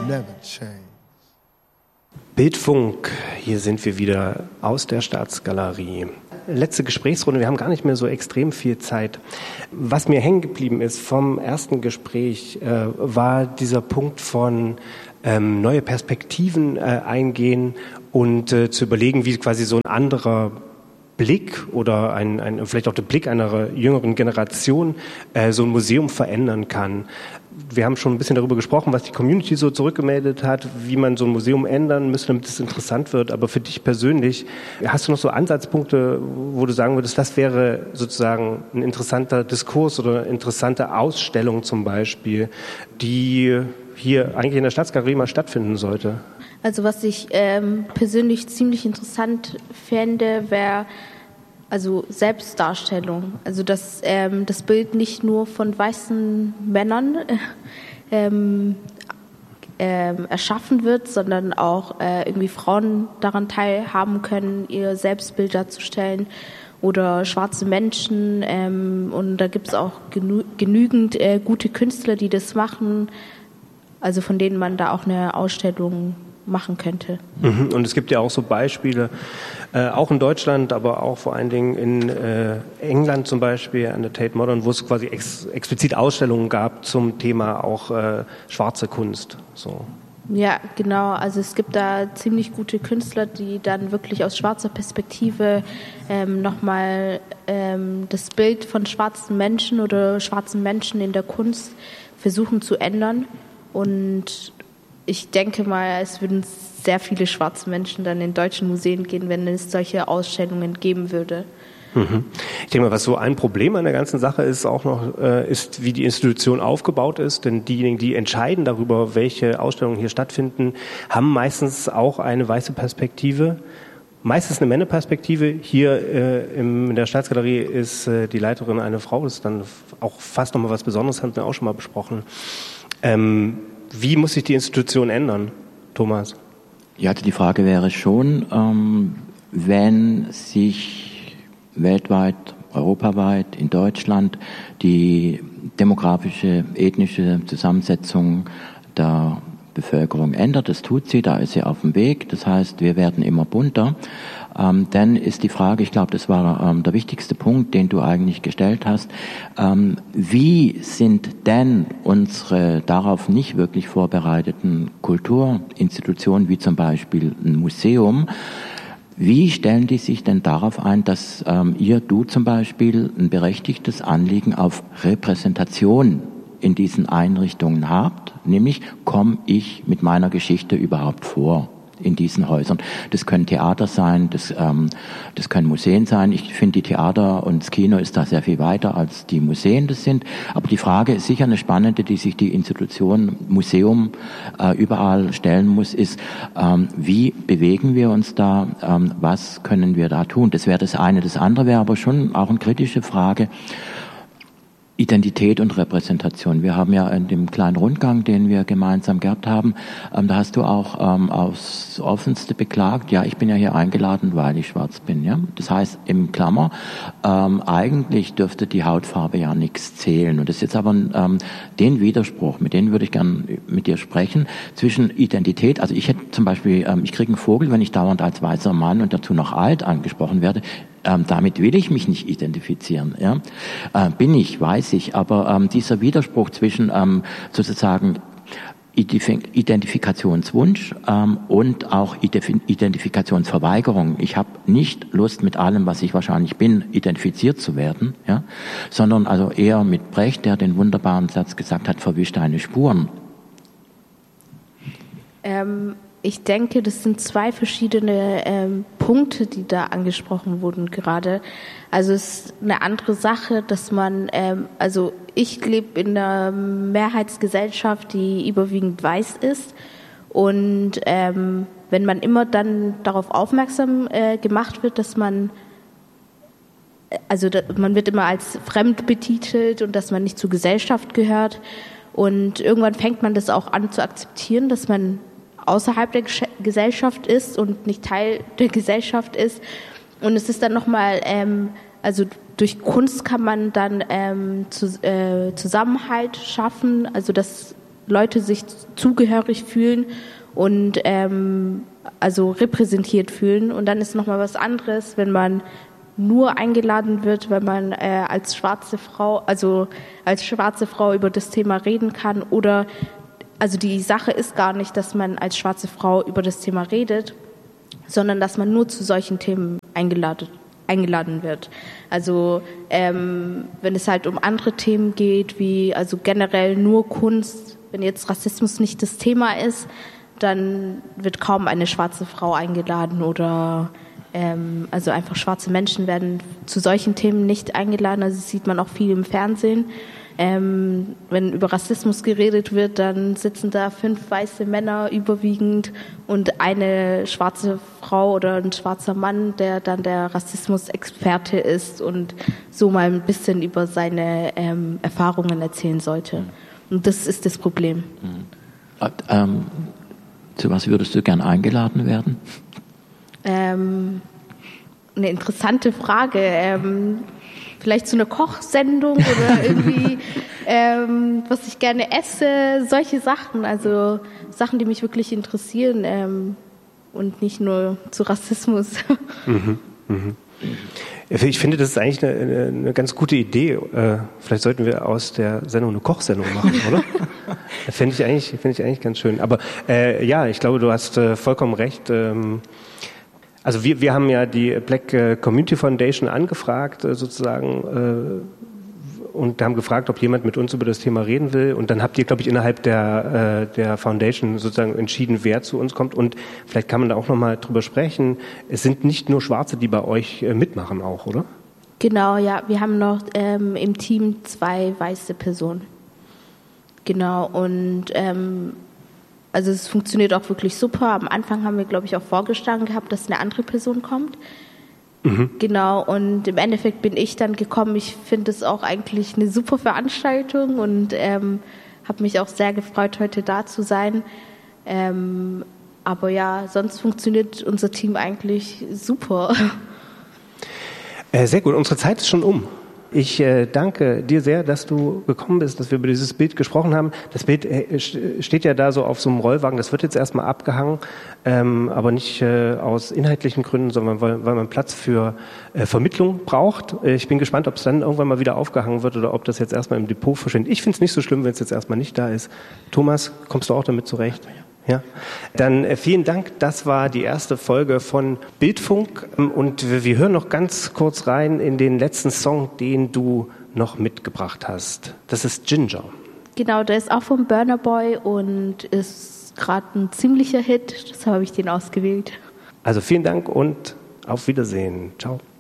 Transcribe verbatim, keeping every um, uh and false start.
never change. Bildfunk, hier sind wir wieder aus der Staatsgalerie. Letzte Gesprächsrunde, wir haben gar nicht mehr so extrem viel Zeit. Was mir hängen geblieben ist vom ersten Gespräch, äh, war dieser Punkt von ähm, neue Perspektiven äh, eingehen und äh, zu überlegen, wie quasi so ein anderer Blick oder ein, ein, vielleicht auch der Blick einer jüngeren Generation äh, so ein Museum verändern kann. Wir haben schon ein bisschen darüber gesprochen, was die Community so zurückgemeldet hat, wie man so ein Museum ändern müsste, damit es interessant wird. Aber für dich persönlich, hast du noch so Ansatzpunkte, wo du sagen würdest, das wäre sozusagen ein interessanter Diskurs oder eine interessante Ausstellung zum Beispiel, die hier eigentlich in der Staatsgalerie mal stattfinden sollte? Also was ich ähm, persönlich ziemlich interessant fände, wäre also Selbstdarstellung. Also dass ähm, das Bild nicht nur von weißen Männern ähm, ähm, erschaffen wird, sondern auch äh, irgendwie Frauen daran teilhaben können, ihr Selbstbild darzustellen oder schwarze Menschen. Ähm, und da gibt es auch genü- genügend äh, gute Künstler, die das machen, also von denen man da auch eine Ausstellung machen könnte. Mhm. Und es gibt ja auch so Beispiele, äh, auch in Deutschland, aber auch vor allen Dingen in äh, England zum Beispiel, an der Tate Modern, wo es quasi ex- explizit Ausstellungen gab zum Thema auch äh, schwarze Kunst. So. Ja, genau. Also es gibt da ziemlich gute Künstler, die dann wirklich aus schwarzer Perspektive ähm, nochmal ähm, das Bild von schwarzen Menschen oder schwarzen Menschen in der Kunst versuchen zu ändern. Und ich denke mal, es würden sehr viele schwarze Menschen dann in deutschen Museen gehen, wenn es solche Ausstellungen geben würde. Mhm. Ich denke mal, was so ein Problem an der ganzen Sache ist, auch noch, äh, ist, wie die Institution aufgebaut ist. Denn diejenigen, die entscheiden darüber, welche Ausstellungen hier stattfinden, haben meistens auch eine weiße Perspektive. Meistens eine Männerperspektive. Hier äh, im, in der Staatsgalerie ist äh, die Leiterin eine Frau. Das ist dann auch fast nochmal was Besonderes, haben wir auch schon mal besprochen. Ähm, Wie muss sich die Institution ändern, Thomas? Ja, also die Frage wäre schon, ähm, wenn sich weltweit, europaweit, in Deutschland die demografische, ethnische Zusammensetzung der Bevölkerung ändert, das tut sie, da ist sie auf dem Weg, das heißt, wir werden immer bunter. Ähm, dann ist die Frage, ich glaube, das war ähm, der wichtigste Punkt, den du eigentlich gestellt hast, ähm, wie sind denn unsere darauf nicht wirklich vorbereiteten Kulturinstitutionen, wie zum Beispiel ein Museum, wie stellen die sich denn darauf ein, dass ähm, ihr, du zum Beispiel, ein berechtigtes Anliegen auf Repräsentation in diesen Einrichtungen habt, nämlich komme ich mit meiner Geschichte überhaupt vor in diesen Häusern. Das können Theater sein, das, ähm, das können Museen sein. Ich finde, die Theater und das Kino ist da sehr viel weiter, als die Museen das sind. Aber die Frage ist sicher eine spannende, die sich die Institution Museum äh, überall stellen muss, ist, ähm, wie bewegen wir uns da, ähm, was können wir da tun? Das wäre das eine. Das andere wäre aber schon auch eine kritische Frage, Identität und Repräsentation. Wir haben ja in dem kleinen Rundgang, den wir gemeinsam gehabt haben, ähm, da hast du auch ähm, aufs Offenste beklagt, ja, ich bin ja hier eingeladen, weil ich schwarz bin. Ja? Das heißt, im Klammer, ähm, eigentlich dürfte die Hautfarbe ja nichts zählen. Und das ist jetzt aber ähm, den Widerspruch, mit dem würde ich gern mit dir sprechen, zwischen Identität, also ich hätte zum Beispiel, ähm, ich kriege einen Vogel, wenn ich dauernd als weißer Mann und dazu noch alt angesprochen werde. Ähm, damit will ich mich nicht identifizieren. Ja? Äh, bin ich, weiß ich, aber ähm, dieser Widerspruch zwischen ähm, sozusagen Identifikationswunsch ähm, und auch Identifikationsverweigerung. Ich habe nicht Lust, mit allem, was ich wahrscheinlich bin, identifiziert zu werden, ja? Sondern also eher mit Brecht, der den wunderbaren Satz gesagt hat, verwisch deine Spuren. Ähm Ich denke, das sind zwei verschiedene ähm, Punkte, die da angesprochen wurden gerade. Also es ist eine andere Sache, dass man, ähm, also ich lebe in einer Mehrheitsgesellschaft, die überwiegend weiß ist. Und ähm, wenn man immer dann darauf aufmerksam äh, gemacht wird, dass man, also da, man wird immer als fremd betitelt und dass man nicht zur Gesellschaft gehört. Und irgendwann fängt man das auch an zu akzeptieren, dass man außerhalb der Gesellschaft ist und nicht Teil der Gesellschaft ist. Und es ist dann nochmal, ähm, also durch Kunst kann man dann ähm, zu, äh, Zusammenhalt schaffen, also dass Leute sich zugehörig fühlen und ähm, also repräsentiert fühlen. Und dann ist nochmal was anderes, wenn man nur eingeladen wird, wenn man äh, als schwarze Frau, also als schwarze Frau über das Thema reden kann. Oder also die Sache ist gar nicht, dass man als schwarze Frau über das Thema redet, sondern dass man nur zu solchen Themen eingeladen, eingeladen wird. Also ähm, wenn es halt um andere Themen geht, wie also generell nur Kunst, wenn jetzt Rassismus nicht das Thema ist, dann wird kaum eine schwarze Frau eingeladen oder ähm, also einfach schwarze Menschen werden zu solchen Themen nicht eingeladen. Also das sieht man auch viel im Fernsehen. Ähm, wenn über Rassismus geredet wird, dann sitzen da fünf weiße Männer überwiegend und eine schwarze Frau oder ein schwarzer Mann, der dann der Rassismusexperte ist und so mal ein bisschen über seine ähm, Erfahrungen erzählen sollte. Und das ist das Problem. Mhm. Ähm, zu was würdest du gern eingeladen werden? Ähm, eine interessante Frage. Ähm, vielleicht zu einer Kochsendung oder irgendwie, ähm, was ich gerne esse, solche Sachen. Also Sachen, die mich wirklich interessieren ähm, und nicht nur zu Rassismus. Mhm, mhm. Ich finde, das ist eigentlich eine, eine ganz gute Idee. Vielleicht sollten wir aus der Sendung eine Kochsendung machen, oder? Finde ich eigentlich, finde ich eigentlich ganz schön. Aber äh, ja, ich glaube, du hast äh, vollkommen recht. Ähm, also wir, wir haben ja die Black Community Foundation angefragt, äh, sozusagen, äh, und haben gefragt, ob jemand mit uns über das Thema reden will. Und dann habt ihr, glaube ich, innerhalb der, äh, der Foundation sozusagen entschieden, wer zu uns kommt. Und vielleicht kann man da auch nochmal drüber sprechen. Es sind nicht nur Schwarze, die bei euch äh, mitmachen auch, oder? Genau, ja. Wir haben noch ähm, im Team zwei weiße Personen. Genau. Und ähm, also es funktioniert auch wirklich super. Am Anfang haben wir, glaube ich, auch vorgeschlagen gehabt, dass eine andere Person kommt. Mhm. Genau, und im Endeffekt bin ich dann gekommen. Ich finde es auch eigentlich eine super Veranstaltung und ähm, habe mich auch sehr gefreut, heute da zu sein. Ähm, aber ja, sonst funktioniert unser Team eigentlich super. Äh, sehr gut, unsere Zeit ist schon um. Ich äh, danke dir sehr, dass du gekommen bist, dass wir über dieses Bild gesprochen haben. Das Bild äh, steht ja da so auf so einem Rollwagen. Das wird jetzt erstmal abgehangen, ähm, aber nicht äh, aus inhaltlichen Gründen, sondern weil, weil man Platz für äh, Vermittlung braucht. Äh, ich bin gespannt, ob es dann irgendwann mal wieder aufgehangen wird oder ob das jetzt erstmal im Depot verschwindet. Ich finde es nicht so schlimm, wenn es jetzt erstmal nicht da ist. Thomas, kommst du auch damit zurecht? Ja, dann äh, vielen Dank. Das war die erste Folge von Bildfunk und wir, wir hören noch ganz kurz rein in den letzten Song, den du noch mitgebracht hast. Das ist Ginger. Genau, der ist auch vom Burna Boy und ist gerade ein ziemlicher Hit. Deshalb habe ich den ausgewählt. Also vielen Dank und auf Wiedersehen. Ciao.